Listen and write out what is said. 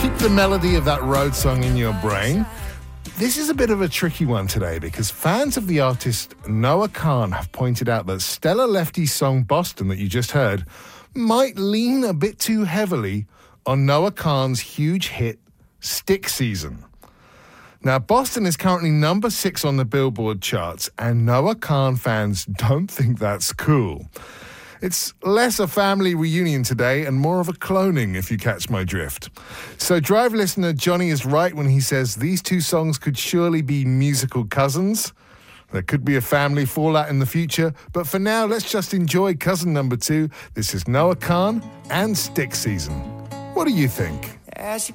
keep the melody of that road song in your brain. This is a bit of a tricky one today because fans of the artist Noah Kahan have pointed out that Stella Lefty's song Boston that you just heard might lean a bit too heavily on Noah Kahan's huge hit Stick Season. Now, Boston is currently number 6 on the Billboard charts, and Noah Kahan fans don't think that's cool. It's less a family reunion today and more of a cloning, if you catch my drift. So Drive listener Johnny is right when he says these two songs could surely be musical cousins. There could be a family fallout in the future, but for now, let's just enjoy cousin number 2. This is Noah Kahan and Stick Season. What do you think? As she